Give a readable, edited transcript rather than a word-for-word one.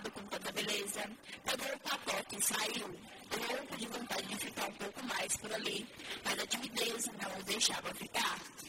encantado com tanta beleza, pegou o pacote e saiu, louco de vontade de ficar um pouco mais por ali, mas a timidez não o deixava ficar.